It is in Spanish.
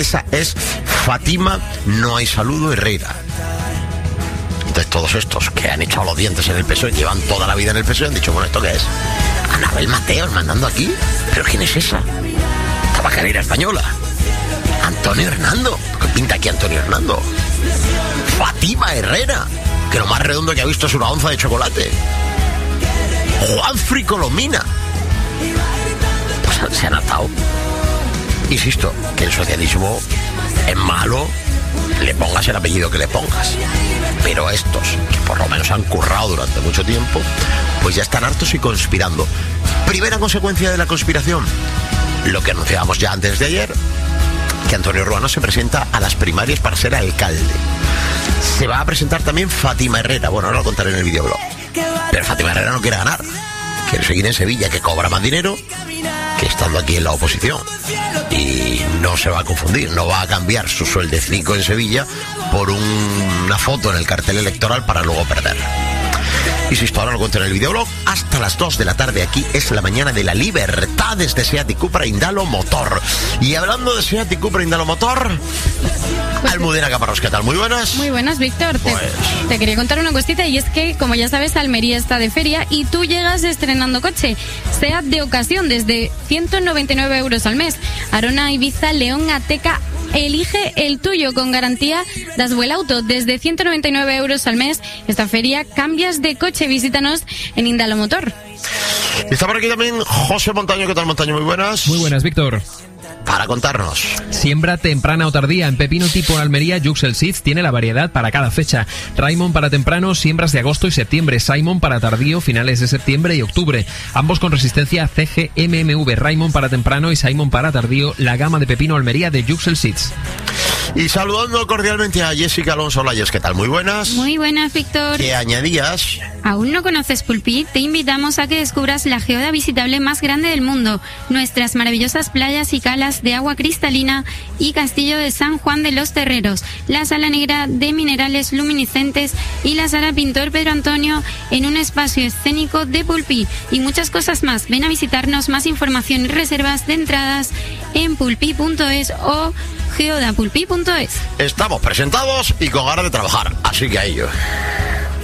Esa es Fátima No Hay Saludo Herrera. Entonces todos estos que han echado los dientes en el PSOE, llevan toda la vida en el PSOE, han dicho, bueno, ¿esto qué es? Anabel Mateos mandando aquí. ¿Pero quién es esa? Tabacalera española. Antonio Hernando. ¿Qué pinta aquí Antonio Hernando? Fátima Herrera, que lo más redondo que ha visto es una onza de chocolate. Juanfri Colomina. Pues se han atado. Insisto, que el socialismo es malo, le pongas el apellido que le pongas. Pero estos, que por lo menos han currado durante mucho tiempo, pues ya están hartos y conspirando. Primera consecuencia de la conspiración, lo que anunciábamos ya antes de ayer, que Antonio Ruano se presenta a las primarias para ser alcalde. Se va a presentar también Fátima Herrera, bueno, ahora lo contaré en el videoblog. Pero Fátima Herrera no quiere ganar, quiere seguir en Sevilla, que cobra más dinero que estando aquí en la oposición. Y no se va a confundir, no va a cambiar su sueldecico en Sevilla por una foto en el cartel electoral para luego perder. Insisto, ahora lo cuento en el videoblog. Hasta las 2 de la tarde aquí es la mañana de la libertad desde Seat y Cupra Indalo Motor. Y hablando de Seat y Cupra Indalo Motor, Almudena Caparrós, ¿qué tal? Muy buenas. Muy buenas, Víctor. Pues te quería contar una cosita, y es que, como ya sabes, Almería está de feria y tú llegas estrenando coche. Seat de ocasión desde 199 euros al mes. Arona, Ibiza, León, Ateca. Elige el tuyo con garantía Daswell Auto desde 199 euros al mes. Esta feria cambias de coche. Visítanos en Indalo Motor. Está por aquí también José Montaño. ¿Qué tal, Montaño? Muy buenas. Muy buenas, Víctor. Para contarnos. Siembra temprana o tardía. En pepino tipo Almería, Yuxel Seeds tiene la variedad para cada fecha. Raymond para temprano, siembras de agosto y septiembre. Simon para tardío, finales de septiembre y octubre. Ambos con resistencia CGMMV. Raymond para temprano y Simon para tardío. La gama de pepino Almería de Yuxel Seeds. Y saludando cordialmente a Jessica Alonso Layes. ¿Qué tal? Muy buenas. Muy buenas, Víctor. ¿Qué añadías? ¿Aún no conoces Pulpí? Te invitamos a que descubras la geoda visitable más grande del mundo, nuestras maravillosas playas y calas de agua cristalina y castillo de San Juan de los Terreros, la sala negra de minerales luminiscentes y la sala Pintor Pedro Antonio en un espacio escénico de Pulpí y muchas cosas más. Ven a visitarnos. Más información y reservas de entradas en pulpí.es o geodapulpí.es. Estamos presentados y con ganas de trabajar, así que a ello.